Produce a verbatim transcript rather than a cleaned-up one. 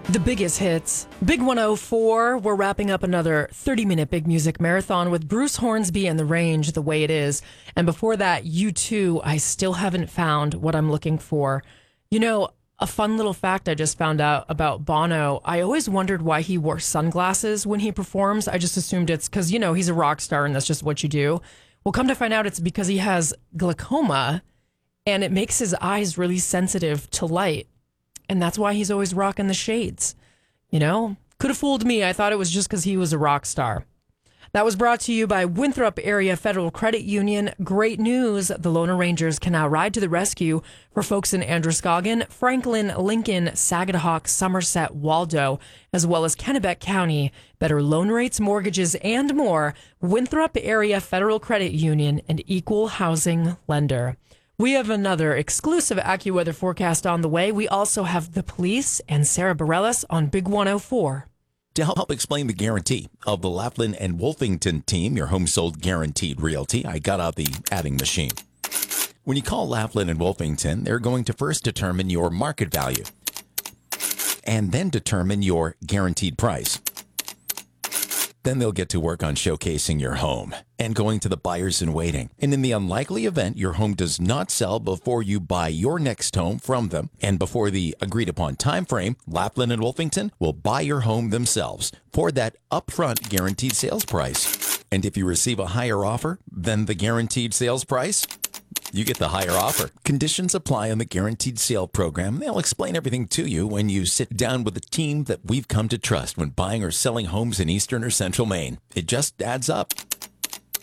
The biggest hits. Big one oh four, we're wrapping up another thirty-minute big music marathon with Bruce Hornsby and The Range, The Way It Is. And before that, U two, I Still Haven't Found What I'm Looking For. You know, a fun little fact I just found out about Bono, I always wondered why he wore sunglasses when he performs. I just assumed it's because, you know, he's a rock star and that's just what you do. Well, come to find out it's because he has glaucoma and it makes his eyes really sensitive to light. And that's why he's always rocking the shades. You know, could have fooled me. I thought it was just because he was a rock star. That was brought to you by Winthrop Area Federal Credit Union. Great news. The Lone Rangers can now ride to the rescue for folks in Androscoggin, Franklin, Lincoln, Sagadahoc, Somerset, Waldo, as well as Kennebec County. Better loan rates, mortgages, and more. Winthrop Area Federal Credit Union, an equal housing lender. We have another exclusive AccuWeather forecast on the way. We also have the police and Sarah Bareilles on Big one oh four. To help explain the guarantee of the Laughlin and Wolfington team, your home sold guaranteed realty, I got out the adding machine. When you call Laughlin and Wolfington, they're going to first determine your market value and then determine your guaranteed price. Then they'll get to work on showcasing your home and going to the buyers in waiting. And in the unlikely event your home does not sell before you buy your next home from them and before the agreed upon time frame, Laughlin and Wolfington will buy your home themselves for that upfront guaranteed sales price. And if you receive a higher offer than the guaranteed sales price, you get the higher offer. Conditions apply on the Guaranteed Sale Program. They'll explain everything to you when you sit down with the team that we've come to trust when buying or selling homes in Eastern or Central Maine. It just adds up.